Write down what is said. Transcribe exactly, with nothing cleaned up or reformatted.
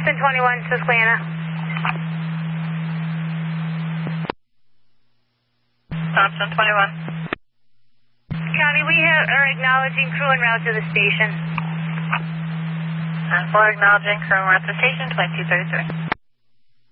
Thompson twenty-one, Susquehanna. Thompson twenty-one. Copy, we have, are acknowledging crew en route to the station. And four acknowledging crew en route to station, twenty-two thirty-three.